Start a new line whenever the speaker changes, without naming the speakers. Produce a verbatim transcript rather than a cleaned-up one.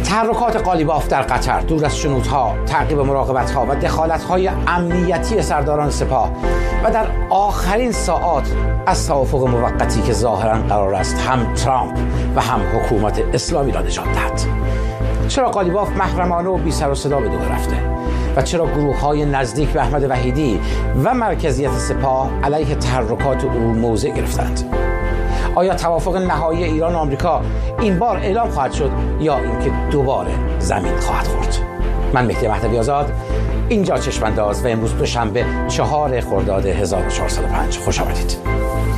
تحرکات قالیباف در قطر دور از شنودها، تعقیب مراقبت‌ها و دخالت‌های امنیتی سرداران سپاه و در آخرین ساعات از توافق موقتی که ظاهراً قرار است هم ترامپ و هم حکومت اسلامی را نجات دهد. چرا قالیباف محرمانه و بی سر و صدا به دور رفته و چرا گروه‌های نزدیک به احمد وحیدی و مرکزیت سپاه علیه تحرکات او موضع گرفتند؟ آیا توافق نهایی ایران و آمریکا این بار اعلام خواهد شد یا اینکه دوباره زمین خواهد خورد؟ من مهدی مهدوی آزاد، اینجا چشم‌انداز و امروز دوشنبه چهار خرداد هزار و چهارصد و پنج. خوش آمدید.